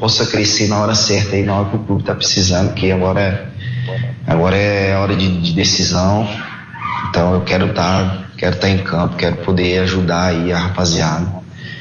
possa crescer na hora certa e na hora que o clube está precisando, que agora é hora de decisão. Então eu quero estar em campo, quero poder ajudar aí a rapaziada.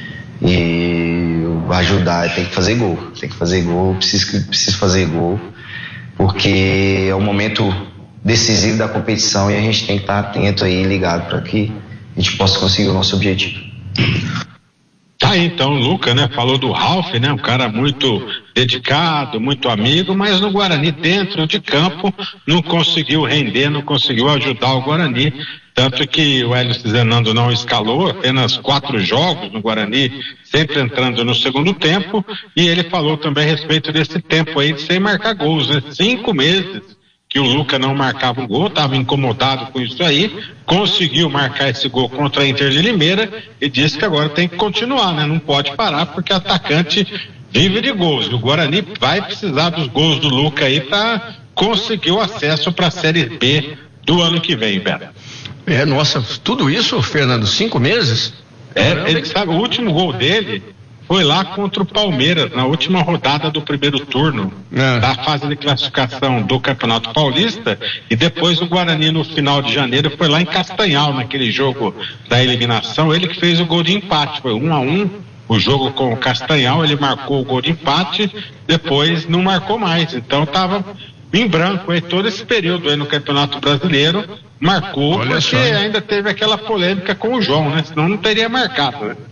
E ajudar, tem que fazer gol, preciso fazer gol, porque é o momento decisivo da competição e a gente tem que estar atento aí, ligado, para que a gente possa conseguir o nosso objetivo. Tá aí então o Luca, né, falou do Ralf, né, um cara muito dedicado, muito amigo, mas no Guarani, dentro de campo, não conseguiu render, não conseguiu ajudar o Guarani, tanto que o Hélio Zenando não escalou, apenas 4 jogos no Guarani, sempre entrando no segundo tempo, e ele falou também a respeito desse tempo aí de sem marcar gols, né, 5 meses que o Luca não marcava um gol, estava incomodado com isso aí, conseguiu marcar esse gol contra a Inter de Limeira e disse que agora tem que continuar, né? Não pode parar porque atacante vive de gols. O Guarani vai precisar dos gols do Luca aí para conseguir o acesso para a Série B do ano que vem, Beto. Nossa, tudo isso, Fernando, 5 meses? Ele sabe, o último gol dele foi lá contra o Palmeiras, na última rodada do primeiro turno da fase de classificação do Campeonato Paulista, e depois o Guarani no final de janeiro foi lá em Castanhal, naquele jogo da eliminação, ele que fez o gol de empate, foi 1-1 o jogo com o Castanhal, ele marcou o gol de empate, depois não marcou mais, então estava em branco aí todo esse período aí no Campeonato Brasileiro, marcou. Olha, porque ainda teve aquela polêmica com o João, né? Senão não teria marcado, né?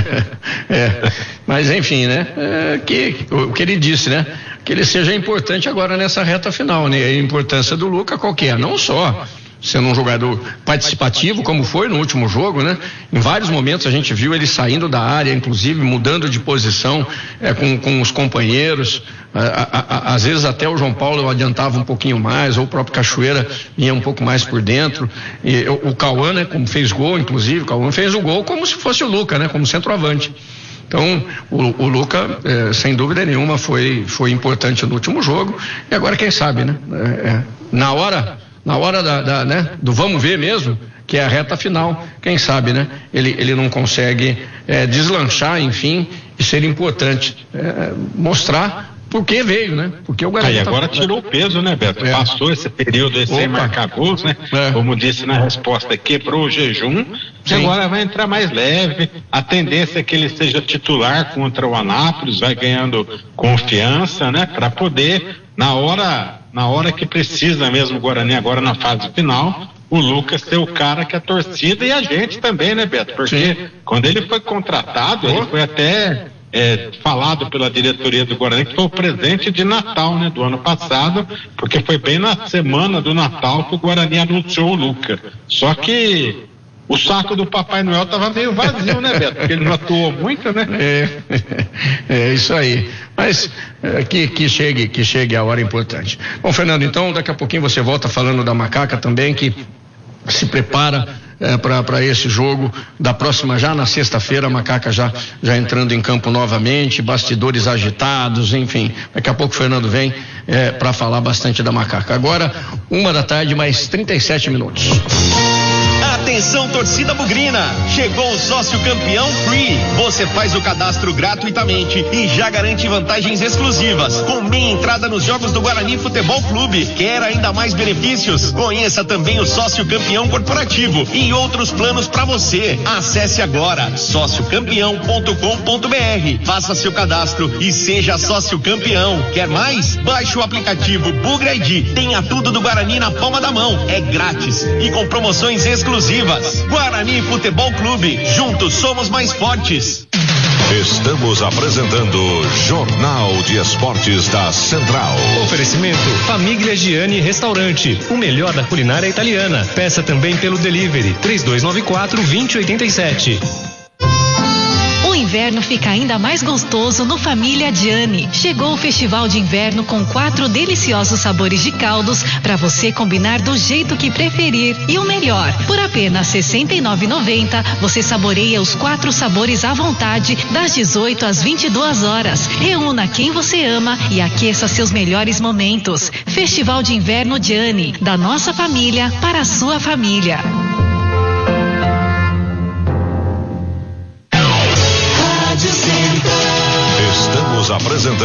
Mas enfim, né? O que ele disse, né? Que ele seja importante agora nessa reta final, né? A importância do Luca qualquer, não só sendo um jogador participativo, como foi no último jogo, né? Em vários momentos a gente viu ele saindo da área, inclusive mudando de posição com os companheiros. Às vezes até o João Paulo adiantava um pouquinho mais, ou o próprio Cachoeira vinha um pouco mais por dentro. E o Cauã, né? Como fez gol, inclusive, o Cauã fez o gol como se fosse o Luca, né? Como centroavante. Então, o Luca, sem dúvida nenhuma, foi importante no último jogo. E agora, quem sabe, né? Na hora né, do vamos ver mesmo, que é a reta final, quem sabe, né? Ele não consegue deslanchar, enfim, e ser importante, mostrar por que veio, né? Porque o Guarani agora tirou o peso, né, Beto? Passou esse período aí sem marcar gols, né? Como disse na resposta, quebrou o jejum, e agora vai entrar mais leve. A tendência é que ele seja titular contra o Anápolis, vai ganhando confiança, né? Para poder, na hora que precisa mesmo o Guarani agora na fase final, o Lucas ser o cara que a torcida e a gente também, né, Beto? Porque quando ele foi contratado, ele foi até falado pela diretoria do Guarani que foi o presente de Natal, né, do ano passado, porque foi bem na semana do Natal que o Guarani anunciou o Lucas. Só que o saco do Papai Noel estava meio vazio, né, Beto? Porque ele não atuou muito, né? É isso aí. Mas que chegue a hora importante. Bom, Fernando, então daqui a pouquinho você volta falando da Macaca também, que se prepara para esse jogo da próxima, já na sexta-feira, a Macaca já entrando em campo novamente, bastidores agitados, enfim. Daqui a pouco o Fernando vem para falar bastante da Macaca. Agora, 1h mais 37 minutos. Atenção, torcida bugrina, chegou o sócio campeão Free. Você faz o cadastro gratuitamente e já garante vantagens exclusivas, com meia entrada nos jogos do Guarani Futebol Clube. Quer ainda mais benefícios? Conheça também o sócio campeão corporativo e outros planos para você. Acesse agora sociocampeão.com.br, faça seu cadastro e seja sócio campeão. Quer mais? Baixe o aplicativo Bugra ID. Tenha tudo do Guarani na palma da mão. É grátis e com promoções exclusivas. Guarani Futebol Clube, juntos somos mais fortes. Estamos apresentando Jornal de Esportes da Central. Oferecimento Famiglia Gianni Restaurante, o melhor da culinária italiana. Peça também pelo delivery 3294-2087. O inverno fica ainda mais gostoso no Família Gianni. Chegou o Festival de Inverno com 4 deliciosos sabores de caldos para você combinar do jeito que preferir. E o melhor, por apenas R$ 69,90 você saboreia os 4 sabores à vontade das 18 às 22 horas. Reúna quem você ama e aqueça seus melhores momentos. Festival de Inverno Gianni, da nossa família para a sua família.